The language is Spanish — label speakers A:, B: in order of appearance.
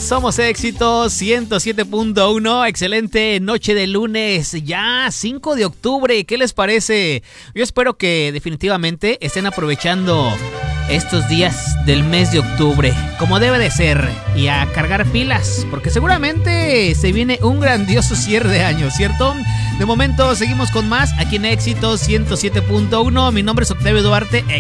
A: Somos Éxitos 107.1. Excelente noche de lunes, ya 5 de octubre. ¿Qué les parece? Yo espero que definitivamente estén aprovechando estos días del mes de octubre como debe de ser y a cargar pilas, porque seguramente se viene un grandioso cierre de año, ¿cierto? De momento seguimos con más aquí en Éxitos 107.1. Mi nombre es Octavio Duarte.